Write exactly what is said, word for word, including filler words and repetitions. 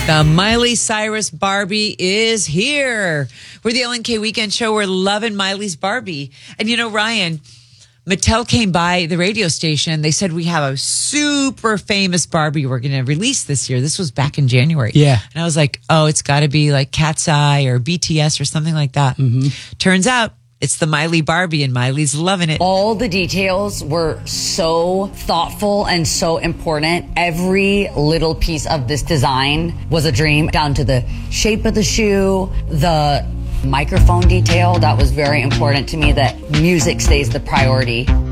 The Miley Cyrus Barbie is here. We're the L N K Weekend Show. We're loving Miley's Barbie. And you know, Ryan, Mattel came by the radio station. They said, we have a super famous Barbie we're going to release this year. This was back in January. Yeah. And I was like, oh, it's got to be like Cat's Eye or B T S or something like that. Mm-hmm. Turns out it's the Miley Barbie, and Miley's loving it. All the details were so thoughtful and so important. Every little piece of this design was a dream, down to the shape of the shoe, the microphone detail. That was very important to me, that music stays the priority.